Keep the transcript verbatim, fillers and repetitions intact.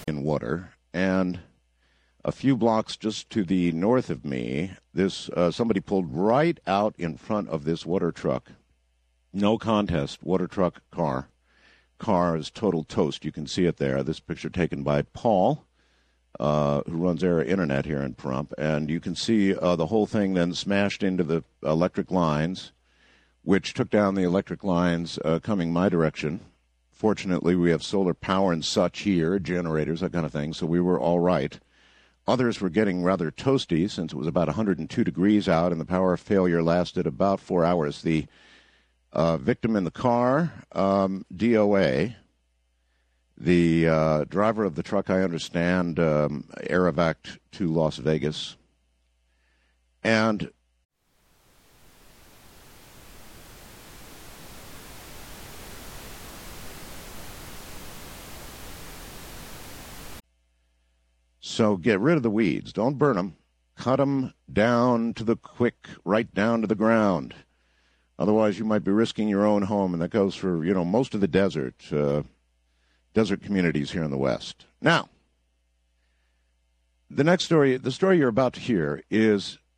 in water, and a few blocks just to the north of me, this uh, somebody pulled right out in front of this water truck. No contest, water truck car. Car is total toast. You can see it there. This picture taken by Paul, uh, who runs Era Internet here in Pahrump. And you can see uh, the whole thing then smashed into the electric lines, which took down the electric lines uh, coming my direction. Fortunately, we have solar power and such here, generators, that kind of thing, so we were all right. Others were getting rather toasty since it was about one hundred two degrees out, and the power failure lasted about four hours. The uh, victim in the car, um, D O A. The uh, driver of the truck, I understand, um, air-evac'd to Las Vegas. And so get rid of the weeds. Don't burn them. Cut them down to the quick, right down to the ground. Otherwise, you might be risking your own home, and that goes for, you know, most of the desert, uh, desert communities here in the West. Now, the next story, the story you're about to hear is